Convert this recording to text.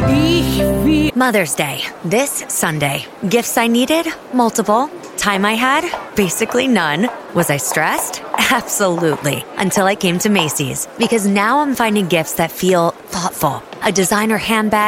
Mother's Day, this Sunday. Gifts I needed? Multiple. Time I had? Basically none. Was I stressed? Absolutely. Until I came to Macy's. Because now I'm finding gifts that feel thoughtful. A designer handbag.